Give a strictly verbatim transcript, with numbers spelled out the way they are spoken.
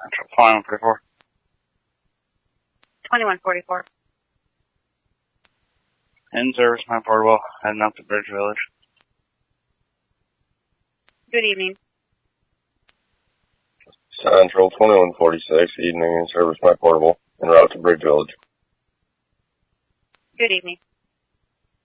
Central twenty-one forty-four. twenty-one forty-four. In service, my portable, heading up to Bridge Village. Good evening. Central twenty-one forty-six, evening in service, my portable, en route to Bridge Village. Good evening.